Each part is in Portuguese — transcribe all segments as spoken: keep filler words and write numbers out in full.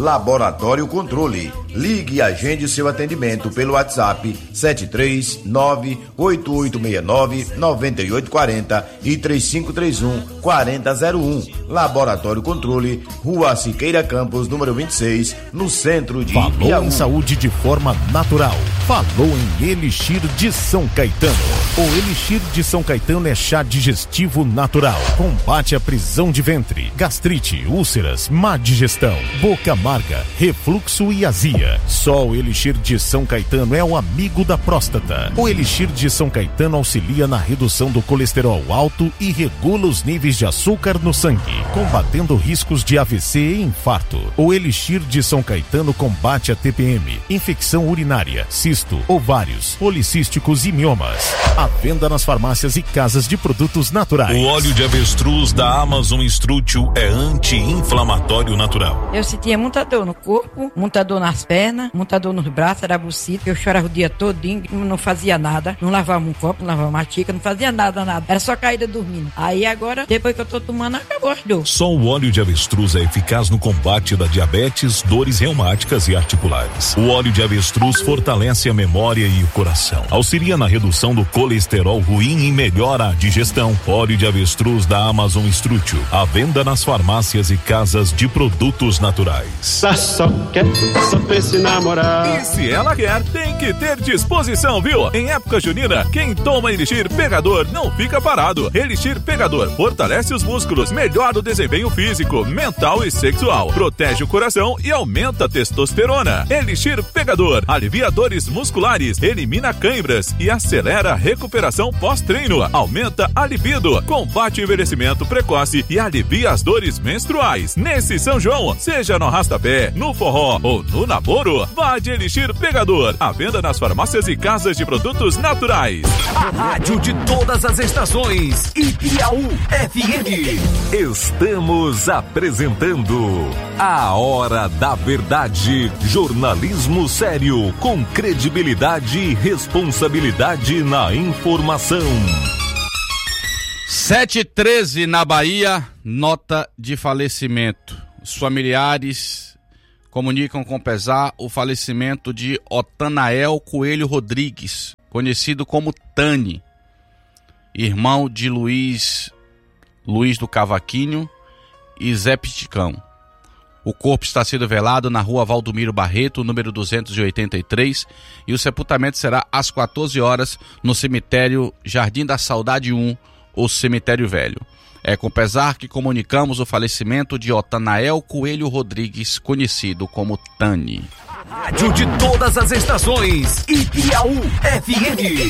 Laboratório Controle. Ligue e agende seu atendimento pelo WhatsApp sete três nove oito oito seis nove nove oito quatro zero e três cinco três um quatro zero zero um. Laboratório Controle, Rua Siqueira Campos, número vinte e seis, no centro de Falou Piauí. Em saúde de forma natural. Falou em Elixir de São Caetano. O Elixir de São Caetano é chá digestivo natural. Combate a prisão de ventre, gastrite, úlceras, má digestão, boca amarga, refluxo e azia. Só o Elixir de São Caetano é o amigo da próstata. O Elixir de São Caetano auxilia na redução do colesterol alto e regula os níveis de açúcar no sangue, combatendo riscos de A V C e infarto. O Elixir de São Caetano combate a T P M, infecção urinária, cisto, ovários, policísticos e miomas. À venda nas farmácias e casas de produtos naturais. O óleo de avestruz da Amazon Instrútil é anti-inflamatório natural. Eu sentia muita dor no corpo, muita dor nas pernas, muita dor nos braços, era bucita. Eu chorava o dia todinho, não fazia nada, não lavava um copo, não lavava uma xícara, não fazia nada, nada. Era só caída dormindo. Aí agora, depois que eu tô tomando, acabou as dores. Só o óleo de avestruz é eficaz no combate da diabetes, dores reumáticas e articulares. O óleo de avestruz fortalece a memória e o coração. Auxilia na redução do colesterol ruim e melhora a digestão. Óleo de avestruz da Amazon Instrútil. À venda nas farmácias e casas de produtos naturais. Só quer, só pensa em namorar. E se ela quer, tem que ter disposição, viu? Em época junina, quem toma Elixir Pegador não fica parado. Elixir Pegador fortalece os músculos, melhora o desempenho físico, mental e sexual, protege o coração e aumenta a testosterona. Elixir Pegador alivia dores musculares, elimina cãibras e acelera a recuperação pós-treino, aumenta a libido, combate o envelhecimento precoce e alivia as dores menstruais. Nesse São João, seja no arrasta-pé, no forró ou no namoro, vá de Elixir Pegador, à venda nas farmácias e casas de produtos naturais. A rádio de todas as estações, Ipiaú F M. Estamos apresentando A Hora da Verdade, jornalismo sério, com credibilidade e responsabilidade na informação. sete e treze na Bahia, nota de falecimento. Os familiares comunicam com pesar o falecimento de Otanael Coelho Rodrigues, conhecido como Tani, irmão de Luiz, Luiz do Cavaquinho e Zé Piticão. O corpo está sendo velado na rua Valdomiro Barreto, número duzentos e oitenta e três, e o sepultamento será às quatorze horas no cemitério Jardim da Saudade um, ou Cemitério Velho. É com pesar que comunicamos o falecimento de Otanael Coelho Rodrigues, conhecido como Tani. Rádio de todas as estações, Ipiaú F M.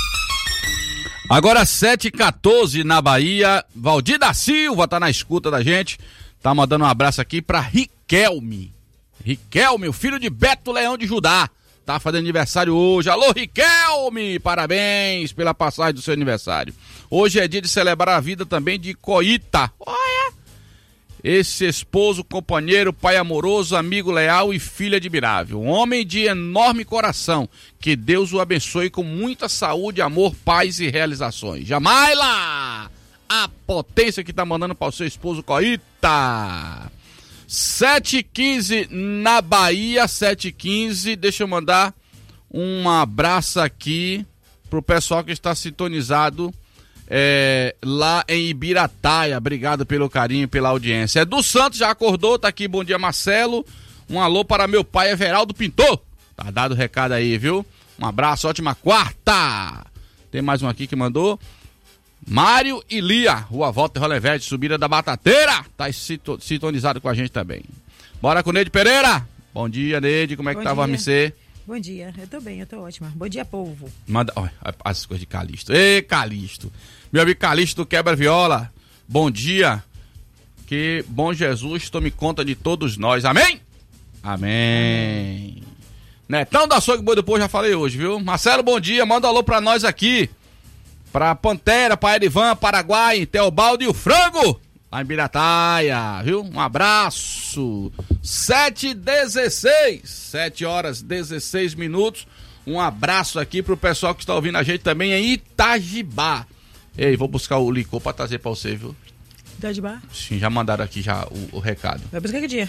Agora sete e quatorze na Bahia, Valdir da Silva tá na escuta da gente, tá mandando um abraço aqui pra Riquelme. Riquelme, o filho de Beto Leão de Judá, tá fazendo aniversário hoje. Alô, Riquelme, parabéns pela passagem do seu aniversário. Hoje é dia de celebrar a vida também de Coita. Olha! Esse esposo, companheiro, pai amoroso, amigo leal e filho admirável. Um homem de enorme coração. Que Deus o abençoe com muita saúde, amor, paz e realizações. Jamaila! A potência que tá mandando para o seu esposo Coita. sete e quinze na Bahia, sete e quinze. Deixa eu mandar um abraço aqui pro pessoal que está sintonizado É, lá em Ibirataia. Obrigado pelo carinho, pela audiência. É do Santos, já acordou, tá aqui, bom dia Marcelo, um alô para meu pai Everaldo Pintor, tá dado o recado aí, viu? Um abraço, ótima quarta. Tem mais um aqui que mandou Mário e Lia, Rua Volta e Rolevete, subida da Batateira, tá sintonizado com a gente também. Bora com o Neide Pereira. Bom dia, Neide, como é que Bom tá, dia. você? Bom dia, eu tô bem, eu tô ótima. Bom dia, povo. Manda, olha, as coisas de Calixto. Ei, Calixto. Meu amigo Calixto do Quebra Viola. Bom dia. Que bom Jesus tome conta de todos nós. Amém? Amém. Netão da Açougue Boi do Povo, já falei hoje, viu? Marcelo, bom dia. Manda um alô pra nós aqui. Pra Pantera, pra Erivan, Paraguai, Teobaldo e o Frango. Lá em Birataia, viu? Um abraço. sete e dezesseis. sete horas e dezesseis minutos. Um abraço aqui pro pessoal que está ouvindo a gente também em Itajibá. Ei, vou buscar o licor pra trazer pra você, viu? Itajibá? Sim, já mandaram aqui já o, o recado. Vai buscar que dia?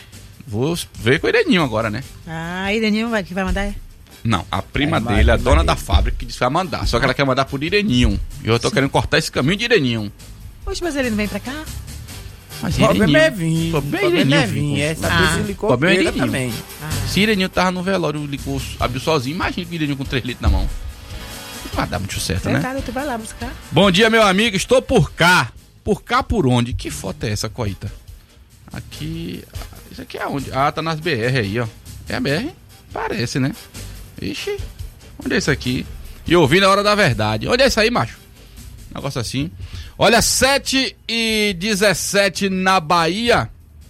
Vou ver com o Ireninho agora, né? Ah, Ireninho vai, que vai mandar? É? Não, a prima É, dele, a prima dona dele. da fábrica, que disse que vai mandar. Só que ela quer mandar por Ireninho. E eu tô Sim. querendo cortar esse caminho de Ireninho. Poxa, mas ele não vem pra cá? Mas o problema é vir. O problema é vir. É saber ah. se licor o problema é pega também. Ah. Se Ireninho tava no velório, o licor abriu sozinho, imagina que o Ireninho com três litros na mão. Não vai dar muito certo, é, né? Cara, tu vai lá buscar. Bom dia, meu amigo. Estou por cá. Por cá por onde? Que foto é essa, Coita? Aqui... Isso aqui é onde? Ah, tá nas B R aí, ó. É a B R? Parece, né? Ixi. Onde é isso aqui? E ouvi na hora da verdade. Onde é isso aí, macho? Negócio assim. Olha, sete e dezessete na Bahia.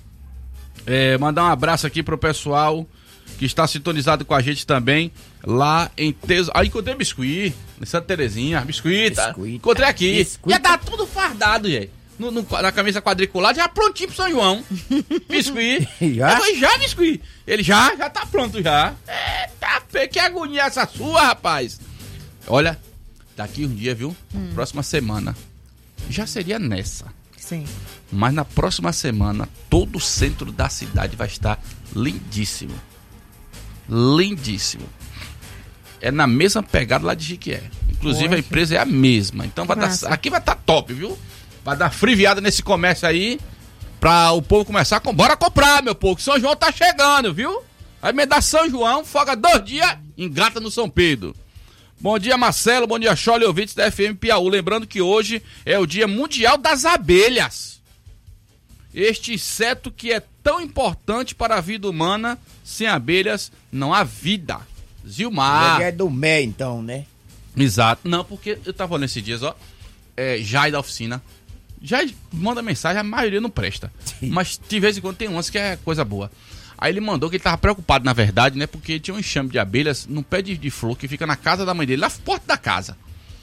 É, mandar um abraço aqui pro pessoal que está sintonizado com a gente também. Lá em Teso. Ah, encontrei biscuit. Em Santa Terezinha. Biscuit. Tá? Encontrei aqui. Biscuit. Já tá tudo fardado, gente. No, no, na camisa quadriculada, já prontinho pro São João. Biscuit. Já? Eu falei, já, biscuit. Ele já, já tá pronto já. Eita, que agonia essa sua, rapaz. Olha, daqui um dia, viu? Hum. Próxima semana. Já seria nessa. Sim. Mas na próxima semana, todo o centro da cidade vai estar lindíssimo. Lindíssimo. É na mesma pegada lá de Jiquié. Inclusive, Poxa. a empresa é a mesma. Então, vai dar, aqui vai estar top, viu? Vai dar friviada nesse comércio aí, pra o povo começar com... Bora comprar, meu povo, que São João tá chegando, viu? Vai me dar São João, folga dois dias, engata no São Pedro. Bom dia, Marcelo, bom dia, Chole, ouvintes da F M Piauí. Lembrando que hoje é o Dia Mundial das Abelhas. Este inseto que é tão importante para a vida humana, sem abelhas não há vida. Zilmar. É do Mé, então, né? Exato. Não, porque eu tava falando esses dias, ó, é, Jai da oficina. Já manda mensagem, a maioria não presta. Sim. Mas de vez em quando tem umas que é coisa boa. Aí ele mandou que ele tava preocupado, na verdade, né? Porque tinha um enxame de abelhas num pé de, de flor que fica na casa da mãe dele, na porta da casa.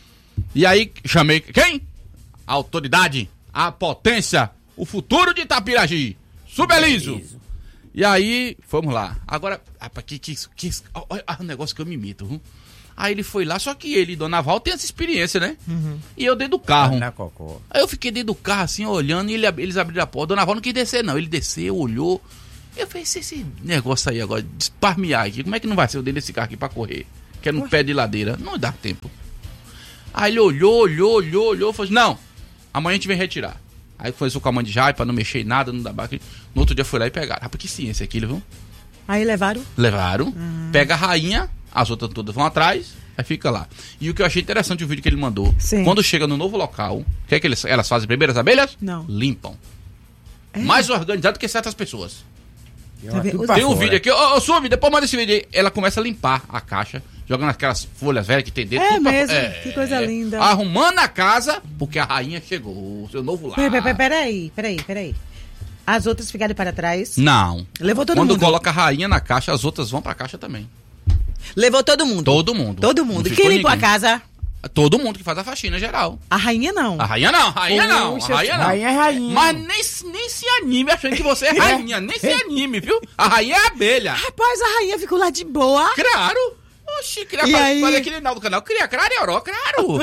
E aí chamei, quem? A autoridade, a potência, o futuro de Itapiraji, Subeliso. E aí, vamos lá. Agora, rapaz, que, que, que, olha o negócio que eu me imito, viu? Aí ele foi lá, só que ele e Dona Val tem essa experiência, né? Uhum. E eu dentro do carro. Na cocô. Aí eu fiquei dentro do carro, assim, olhando, e ele, eles abriram a porta. Dona Val não quis descer, não. Ele desceu, olhou. Eu falei, esse, esse negócio aí agora, de esparmear aqui, como é que não vai ser o dele desse carro aqui pra correr? Que é no Ué. pé de ladeira. Não dá tempo. Aí ele olhou, olhou, olhou, olhou, falou assim, não, amanhã a gente vem retirar. Aí foi com a mãe de Jai, pra não mexer em nada, não dá baque. No outro dia foi lá e pegaram. Rapaz, que ciência aquilo, viu? Aí levaram? Levaram. Hum. Pega a rainha, as outras todas vão atrás, aí fica lá. E o que eu achei interessante o vídeo que ele mandou. Sim. Quando chega no novo local, o que é que eles, elas fazem primeiro as abelhas? Não. Limpam. É. Mais organizado que certas pessoas. Tá tem um vídeo aqui, ô, ô Sumi, depois manda esse vídeo aí. Ela começa a limpar a caixa, jogando aquelas folhas velhas que tem dentro. É mesmo, pra... é, que coisa é, linda. Arrumando a casa, porque a rainha chegou, o seu novo lar. Peraí, peraí, peraí, peraí. As outras ficaram para trás? Não. Levou todo Quando mundo? Quando coloca a rainha na caixa, as outras vão pra caixa também. Levou todo mundo? Todo mundo. Todo mundo. Quem limpou a casa? Todo mundo que faz a faxina geral. A rainha não. A rainha não, a rainha não, a rainha não. Rainha é rainha. Mas nem, nem se anime achando que você é rainha, nem se anime, viu? A rainha é abelha. Rapaz, a rainha ficou lá de boa. Claro. Oxi, queria fazer aquele final do canal. Queria clareoró, claro.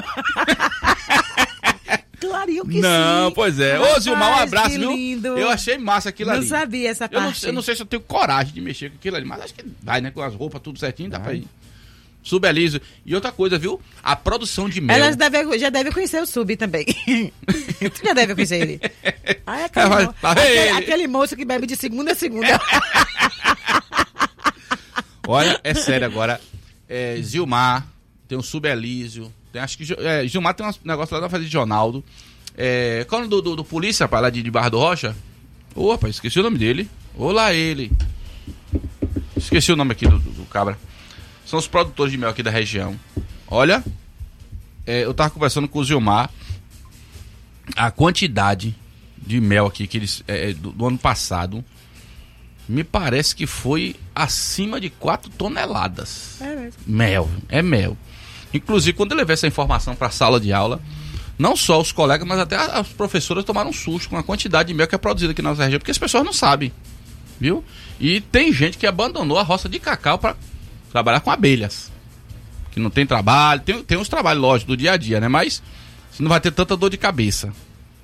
Clarinho que não, sim. pois é. Ô, Zilmar, um abraço, viu? Lindo. Eu achei massa aquilo não ali. Não sabia essa eu parte. Não, eu não sei se eu tenho coragem de mexer com aquilo ali, mas acho que vai, né? Com as roupas tudo certinho, dá Ai. pra ir. Subeliso. E outra coisa, viu? A produção de mel. Elas deve, já devem conhecer o Sub também. Tu já deve conhecer ele. Ai, aquele, é, mas, mo aquele, ele. aquele moço que bebe de segunda a segunda. Olha, é sério agora. É, Zilmar, tem o Subelísio. Tem, acho que é, Gilmar tem um negócio lá da fazer de Ronaldo. É, qual é o nome do, do, do polícia, rapaz, lá de, de Barra do Rocha? Ô, oh, rapaz, esqueci o nome dele. Olá, ele. Esqueci o nome aqui do, do, do cabra. São os produtores de mel aqui da região. Olha, é, eu tava conversando com o Zilmar. A quantidade de mel aqui que eles, é, do, do ano passado, me parece que foi acima de quatro toneladas. É mesmo. Mel, é mel. Inclusive, quando eu levei essa informação para a sala de aula, não só os colegas, mas até as professoras tomaram um susto com a quantidade de mel que é produzida aqui na nossa região, porque as pessoas não sabem, viu? E tem gente que abandonou a roça de cacau para trabalhar com abelhas, que não tem trabalho, tem, tem uns trabalhos, lógico, do dia a dia, né? Mas você não vai ter tanta dor de cabeça.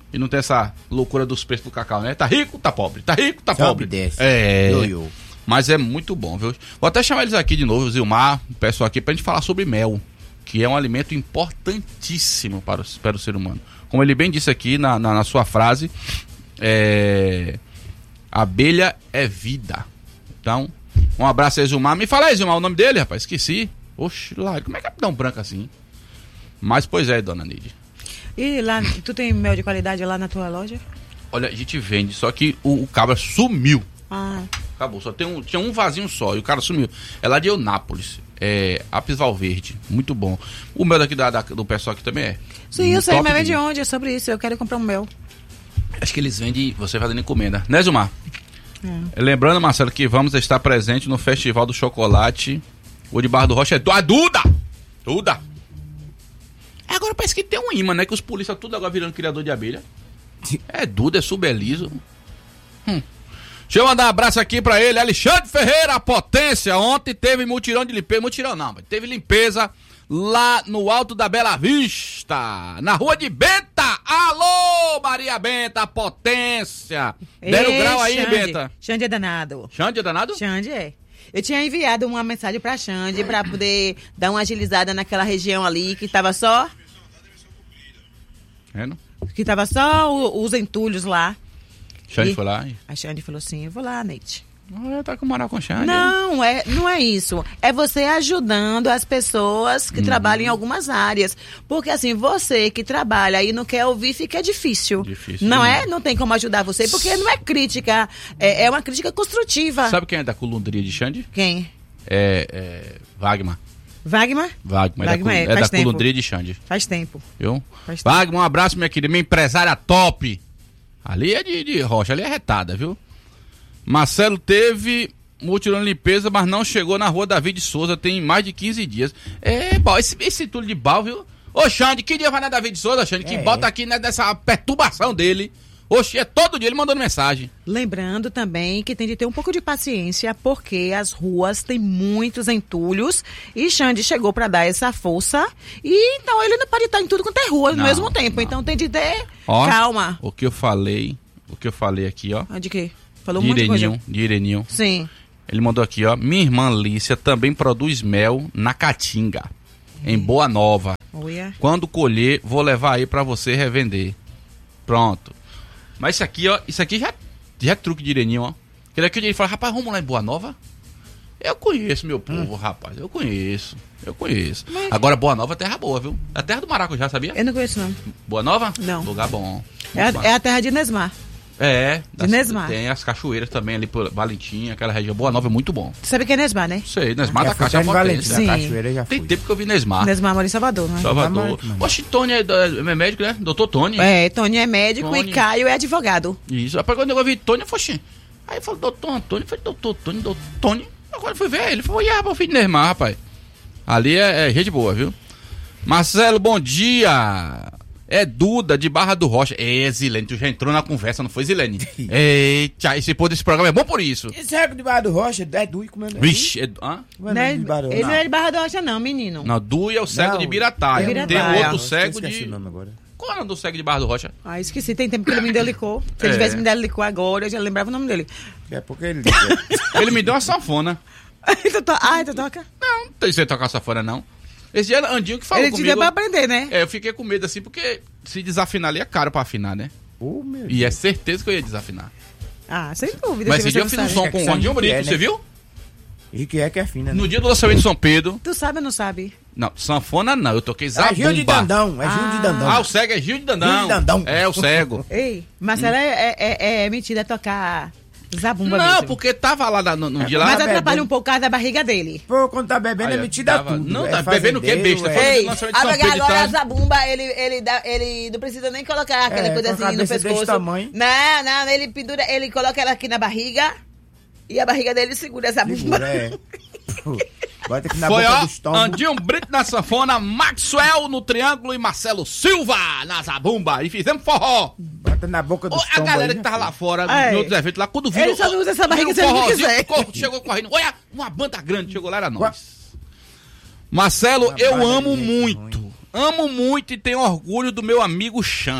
E não tem essa loucura dos preços do cacau, né? Tá rico, tá pobre. Tá rico, tá Sobe, pobre. desce. É. Yo, yo. Mas é muito bom, viu? Vou até chamar eles aqui de novo, o Zilmar, o pessoal aqui, pra gente falar sobre mel, que é um alimento importantíssimo para o, para o ser humano. Como ele bem disse aqui na, na, na sua frase, é... abelha é vida. Então, um abraço aí, Zilmar. Me fala aí, Zilmar, o nome dele, rapaz, esqueci. Oxe, lá, como é que é tão branco assim? Mas, pois é, dona Neide. E lá, tu tem mel de qualidade lá na tua loja? Olha, a gente vende, só que o, o cabra sumiu. Ah. Acabou, só tem um, tinha um vasinho só e o cara sumiu. É lá de Eunápolis, é Apis Valverde, muito bom. O mel daqui da, da, do pessoal aqui também é. Sim, eu sei, mas vem de onde? É sobre isso, eu quero comprar um mel. Acho que eles vendem, você fazendo encomenda, né, Zilmar? É. Lembrando, Marcelo, que vamos estar presente no Festival do Chocolate, o de Barra do Rocha é do, a Duda! Duda! Agora parece que tem um imã, né, que os polícias tudo agora virando criador de abelha. É Duda, é Subeliso. Hum. Deixa eu mandar um abraço aqui pra ele, Alexandre Ferreira, a potência. Ontem teve mutirão de limpeza, mutirão não, mas teve limpeza lá no Alto da Bela Vista, na Rua de Benta. Alô, Maria Benta, a potência. Deram Ei, grau aí, Xande. Benta? Xande é danado. Xande é danado? Xande é. Eu tinha enviado uma mensagem pra Xande pra poder dar uma agilizada naquela região ali que tava só... É, não? Que tava só o, os entulhos lá. Xande E foi lá? A Xande falou assim, eu vou lá, Neide. Ah, tá com moral com Xande. Não, é, não é isso. É você ajudando as pessoas que Uhum. trabalham em algumas áreas. Porque assim, você que trabalha e não quer ouvir, fica difícil. Difícil, Não né? é? Não tem como ajudar você, porque não é crítica. É, é uma crítica construtiva. Sabe quem é da colundria de Xande? Quem? É, é Wagner. Wagner? Wagner, Wagner é, é, da, é faz da tempo. colundria de Xande. Faz tempo. Viu? Faz tempo. Wagner, um abraço, minha querida. Minha empresária top. Ali é de, de rocha, ali é retada, viu? Marcelo teve mutirão de limpeza, mas não chegou na Rua Davi de Souza, tem mais de quinze dias. É, bom, esse, esse tudo de bal, viu? Ô, Xande, que dia vai na Davi de Souza, Xande? Que É. bota aqui né, nessa perturbação dele. Oxe, é todo dia ele mandando mensagem. Lembrando também que tem de ter um pouco de paciência, porque as ruas têm muitos entulhos e Xande chegou para dar essa força e então ele não pode estar em tudo quanto é rua Não, ao mesmo tempo, não. então tem de ter Ó, calma. O que eu falei, o que eu falei aqui, ó. Ah, de quê? Falou de um monte de coisa. Ireninho, de Ireninho. Sim. Ele mandou aqui, ó. Minha irmã Lícia também produz mel na Caatinga, em Boa Nova. Olha. Quando colher, vou levar aí pra você revender. Pronto. Mas isso aqui, ó, isso aqui já, já é truque de Ireninho, ó. Ele aqui ele fala, rapaz, vamos lá em Boa Nova? Eu conheço, meu povo, hum. rapaz. Eu conheço. Eu conheço. Mas... Agora, Boa Nova é terra boa, viu? É a terra do maracujá, sabia? Eu não conheço, não. Boa Nova? Não. Lugar bom. É a, é a terra de Nesmar. É. De Nesmar. Tem as cachoeiras também ali por Valentim, aquela região. Boa Nova é muito bom. Tu sabe que é Nesmar, né? Sei, Nesmar Já da fui Caixa até em Valentim, Potência. da Sim. Cachoeira, já Tem fui. tempo que eu vi Nesmar. Nesmar mora em Salvador, né? Salvador. Tá, Oxi, Tony é, é médico, né? Doutor Tony. É, Tony é médico Tony. e Caio é advogado. Isso. Rapaz, quando eu vi Tony, eu falei, assim. Aí falou, doutor Antônio, eu falei, doutor Tony, doutor Tony. Agora eu fui ver ele. Ele falou, e ah, meu filho de Nesmar, rapaz. Ali é, é gente boa, viu? Marcelo, bom dia. É Duda, de Barra do Rocha. É, Zilene, tu já entrou na conversa, não foi, Zilene? Eita, esse pô desse programa é bom por isso. Esse é de Barra do Rocha, é Dui comendo. Vixe, é, hã? Não é Né? de Barra do Ele Rocha. não é de Barra do Rocha, não, menino. Não, Dui é o cego Não, de Birataia. é Tem Birataia. outro Eu cego esqueci de... o nome agora. Qual é o nome do cego de Barra do Rocha? Ah, esqueci. Tem tempo que ele me deu licor. Se ele É. tivesse me dado licor agora, eu já lembrava o nome dele. É porque ele... Ele me deu uma sanfona. tu to... Ah, tu toca? Não, não tem jeito de tocar sanfona, não. Esse dia Andinho que falou Ele te comigo. deu pra aprender, né? É, eu fiquei com medo assim, porque se desafinar ali é caro pra afinar, né? Oh, meu E é certeza que eu ia desafinar. Ah, sem dúvida. Mas se esse dia eu você fiz um não som sabe. com o Sabe Andinho que Brito, é, né? você viu? E que é que é fina, né? No dia do lançamento de São Pedro. Tu sabe ou não sabe? Não, sanfona não, eu toquei É zabumba. Gil de Dandão, é Gil de Dandão. Ah, o cego é Gil de Dandão. Gil de Dandão. É, o cego. Ei, Marcela é, é, é mentira tocar zabumba Não, mesmo. porque tava lá na- no, no dia lá. Mas bebendo. atrapalha um pouco por causa da barriga dele. Pô, quando tá bebendo Aí, é metida tava- tudo. não, é tá bebendo o quê, fazendeiro, besta? é- Foi- Ei, lançamento de São agora, Pedro de agora a tarde. zabumba, ele, ele, dá, ele não precisa nem colocar aquela É, coisa com a assim no cabeça desse pescoço. tamanho. Não, não, ele pendura, ele coloca ela aqui na barriga e a barriga dele segura essa zabumba. Segura, é. Bota aqui na Foi, boca ó, do estômago. Andinho Brito na sanfona, Maxwell no triângulo e Marcelo Silva na zabumba. E fizemos forró. Bota na boca do Ô, a estômago. galera aí, que tava já lá fora, É. em outros eventos lá, quando viram... Ele só não usa essa barriga viu se ele não forrozinho, quiser. corre, chegou correndo. Olha, uma banda grande, chegou lá, era nós. Marcelo, Uma eu banda de amo gente muito. Amo muito e tenho orgulho do meu amigo Xande.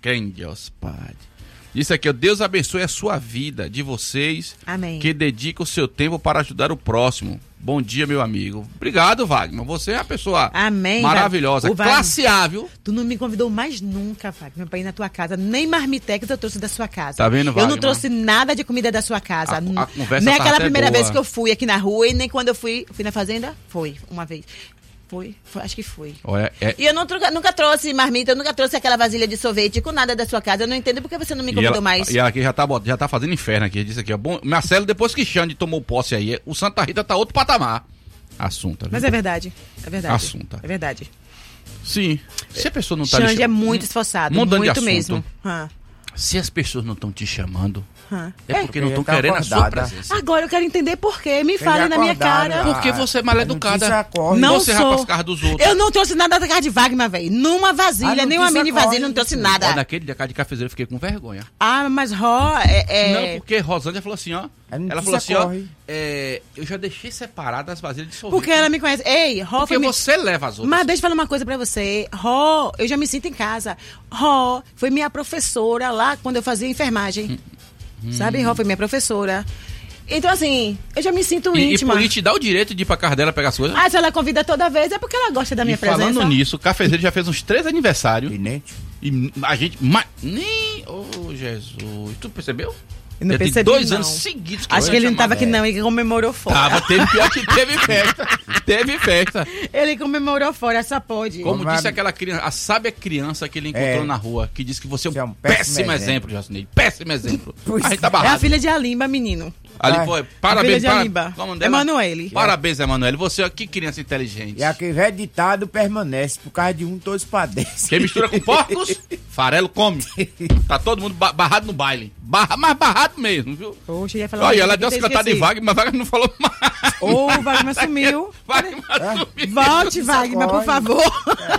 Deus, Pai. Isso aqui, ó, Deus abençoe a sua vida, de vocês. Amém. Que dedica o seu tempo para ajudar o próximo. Bom dia, meu amigo. Obrigado, Wagner. Você é uma pessoa Amém, maravilhosa. Wagner. Classe A, viu? Tu não me convidou mais nunca, Wagner, pra ir na tua casa. Nem marmitex eu trouxe da sua casa. Tá vendo, Wagner? Eu não trouxe nada de comida da sua casa. A, a conversa nem tá aquela até primeira boa. vez que eu fui aqui na rua e nem quando eu fui, fui na fazenda. Foi, uma vez. Foi, foi, acho que foi. Olha, é... E eu não, nunca trouxe marmita, eu nunca trouxe aquela vasilha de sorvete com nada da sua casa. Eu não entendo porque você não me convidou e ela, mais. E ela aqui já tá, já tá fazendo inferno aqui. Disse aqui, ó. Bom, Marcelo, depois que Xande tomou posse aí, o Santa Rita tá outro patamar. Assunto. Viu? Mas é verdade. É verdade. Assunto. É verdade. Sim. Se a pessoa não tá Xande lhe chamando, é muito esforçado. Mudando muito de assunto, mesmo. Hã. Se as pessoas não estão te chamando, Hã. é porque É. não estão Tá querendo a sua acordada. presença. Agora eu quero entender por quê. Me Tem fale que na minha acordar, cara. né? Porque você é mal A educada. notícia corre. Não você sou. rapa as caras dos outros. Eu não trouxe nada da casa de Wagner, velho. Numa vasilha, A nem uma notícia mini corre. vasilha, não trouxe nada. Ó, naquele dia casa de cafezeiro eu fiquei com vergonha. Ah, mas Ró, é... é- Não, porque Rosângela falou assim, ó. A notícia Ela falou assim, ó. corre. é, eu já deixei separadas as vasilhas de sorvete. Porque ela me conhece. Ei, Ró Porque foi... me- você leva as outras. Mas deixa eu falar uma coisa pra você. Ró, eu já me sinto em casa. Ró foi minha professora lá quando eu fazia enfermagem. Hum. Sabe? Ró foi minha professora. Então, assim, eu já me sinto E, e íntima. por isso te dá o direito de ir pra casa dela pegar as coisas. Ah, se ela convida toda vez, é porque ela gosta da minha e falando presença. nisso, o cafezeiro já fez uns três aniversários. E nem- E a gente. Mas, nem. Oh, Jesus. Tu percebeu? Eu não Já tem percebi, dois não. anos seguidos que Acho eu que ele não chamava- tava aqui não, ele comemorou fora. Tava, teve pior que teve festa. Teve festa. Ele comemorou fora, só pode. Como Vai- disse aquela criança, a sábia criança que ele encontrou É. na rua, que disse que você é um, Você é um péssimo, péssimo exemplo, exemplo. Jacinei. Péssimo exemplo. Pois A gente tá É a barrado. filha de Alimba, menino. Ali Vai. foi. A filha Parabéns, de para... Alimba. Qual o nome dela? Emanuele. Parabéns, Emanuele. Você, ó, que criança inteligente. E aquele velho ditado permanece. Por causa de um, todos padecem. Quem mistura com porcos, farelo come. Tá todo mundo ba- barrado no baile. Barra, mas barrado mesmo, viu? Poxa, eu ia falar Olha, uma ela coisa deu que umas eu cantadas de esqueci. Wagner, mas Wagner não falou mais. Ô, o Wagner sumiu. Wagner sumiu. Volte, Wagner, por favor.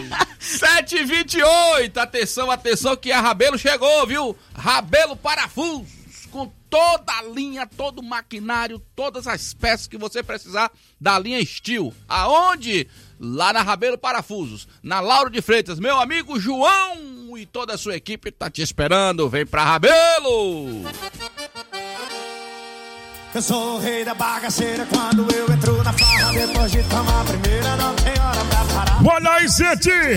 sete e vinte e oito, atenção, atenção que a Rabelo chegou, viu? Rabelo Parafusos, com toda a linha, todo o maquinário, todas as peças que você precisar da linha Steel. Aonde? Lá na Rabelo Parafusos, na Lauro de Freitas. Meu amigo João e toda a sua equipe tá te esperando, vem pra Rabelo! Eu sou o rei da bagaceira quando eu entro na farra. Depois de tomar a primeira, não tem hora pra parar. Olha aí, gente!